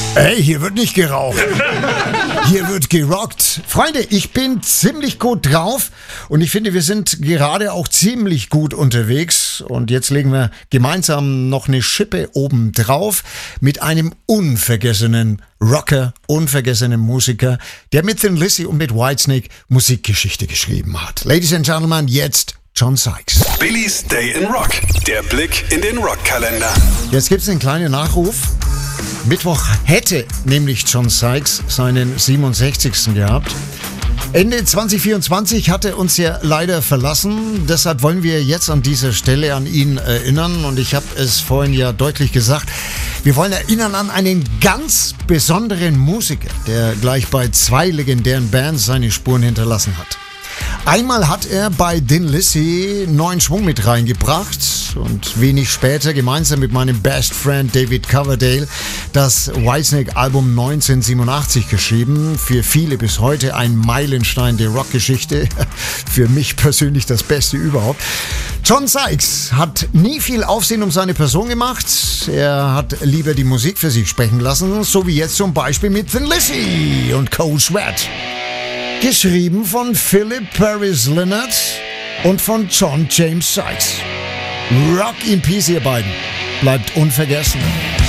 Ey, hier wird nicht geraucht. Hier wird gerockt. Freunde, ich bin ziemlich gut drauf und ich finde, wir sind gerade auch ziemlich gut unterwegs. Und jetzt legen wir gemeinsam noch eine Schippe oben drauf mit einem unvergessenen Rocker, unvergessenen Musiker, der mit Thin Lizzy und mit Whitesnake Musikgeschichte geschrieben hat. Ladies and Gentlemen, jetzt John Sykes. Billys Day in Rock. Der Blick in den Rockkalender. Jetzt gibt's einen kleinen Nachruf. Mittwoch hätte nämlich John Sykes seinen 67. gehabt. Ende 2024 hat er uns ja leider verlassen. Deshalb wollen wir jetzt an dieser Stelle an ihn erinnern. Und ich habe es vorhin ja deutlich gesagt. Wir wollen erinnern an einen ganz besonderen Musiker, der gleich bei 2 legendären Bands seine Spuren hinterlassen hat. Einmal hat er bei Thin Lizzy neuen Schwung mit reingebracht und wenig später gemeinsam mit meinem Best Friend David Coverdale das Whitesnake-Album 1987 geschrieben. Für viele bis heute ein Meilenstein der Rockgeschichte. Für mich persönlich das Beste überhaupt. John Sykes hat nie viel Aufsehen um seine Person gemacht. Er hat lieber die Musik für sich sprechen lassen, so wie jetzt zum Beispiel mit Thin Lizzy und Cold Sweat. Geschrieben von Philip Paris Leonard und von John James Sykes. Rock in Peace, ihr beiden. Bleibt unvergessen.